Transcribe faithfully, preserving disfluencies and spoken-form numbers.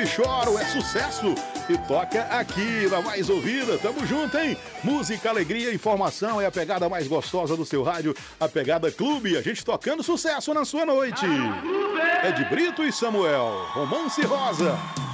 e choro, é sucesso e toca aqui na mais ouvida. Tamo junto, hein? Música, alegria, informação é a pegada mais gostosa do seu rádio, a pegada clube, a gente tocando sucesso na sua noite. É de Brito e Samuel, Romance Rosa.